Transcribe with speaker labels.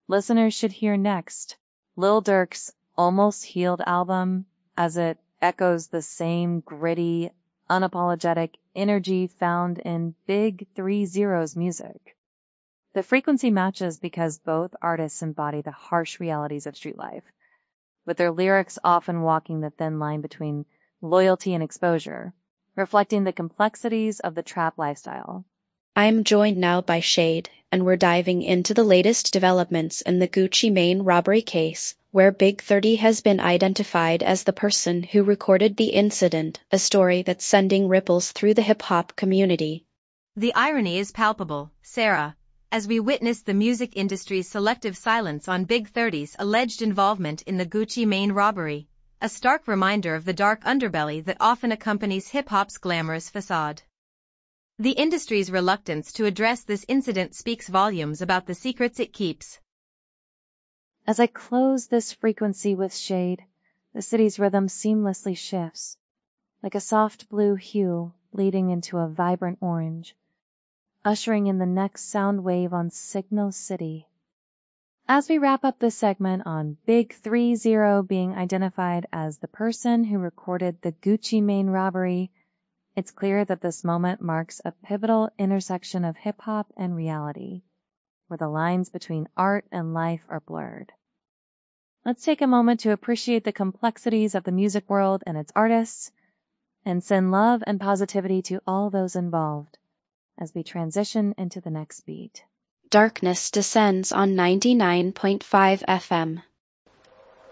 Speaker 1: listeners should hear next, Lil Durk's Almost Healed album, as it echoes the same gritty, unapologetic energy found in Big 30's music. The frequency matches because both artists embody the harsh realities of street life, with their lyrics often walking the thin line between loyalty and exposure, reflecting the complexities of the trap lifestyle.
Speaker 2: I'm joined now by Shade, and we're diving into the latest developments in the Gucci Mane robbery case, where Big 30 has been identified as the person who recorded the incident, a story that's sending ripples through the hip-hop community.
Speaker 3: The irony is palpable, Sarah, as we witness the music industry's selective silence on Big 30's alleged involvement in the Gucci Mane robbery, a stark reminder of the dark underbelly that often accompanies hip-hop's glamorous facade. The industry's reluctance to address this incident speaks volumes about the secrets it keeps.
Speaker 1: As I close this frequency with Shade, the city's rhythm seamlessly shifts, like a soft blue hue bleeding into a vibrant orange, ushering in the next sound wave on Signal City. As we wrap up this segment on Big 30 being identified as the person who recorded the Gucci Mane robbery, it's clear that this moment marks a pivotal intersection of hip-hop and reality, where the lines between art and life are blurred. Let's take a moment to appreciate the complexities of the music world and its artists, and send love and positivity to all those involved as we transition into the next beat.
Speaker 2: Darkness descends on 99.5 FM.